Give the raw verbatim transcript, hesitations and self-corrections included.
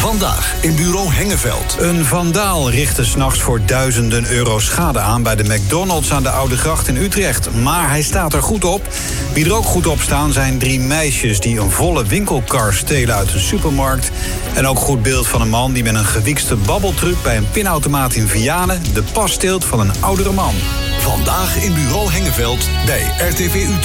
Vandaag in Bureau Hengeveld. Een vandaal richtte 's nachts voor duizenden euro schade aan bij de McDonald's aan de Oude Gracht in Utrecht. Maar hij staat er goed op. Wie er ook goed op staan zijn drie meisjes die een volle winkelkar stelen uit een supermarkt. En ook goed beeld van een man die met een gewiekste babbeltruc bij een pinautomaat in Vianen de pas steelt van een oudere man. Vandaag in Bureau Hengeveld bij R T V Utrecht.